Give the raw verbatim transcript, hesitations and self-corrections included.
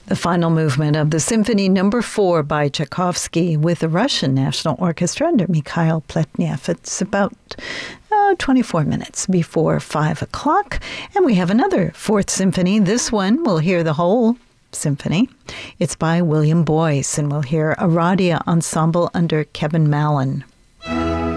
The final movement of the Symphony Number Four by Tchaikovsky with the Russian National Orchestra under Mikhail Pletnev. It's about uh, twenty-four minutes before five o'clock, and we have another Fourth Symphony. This one, we'll hear the whole symphony. It's by William Boyce, and we'll hear a Radia ensemble under Kevin Mallon.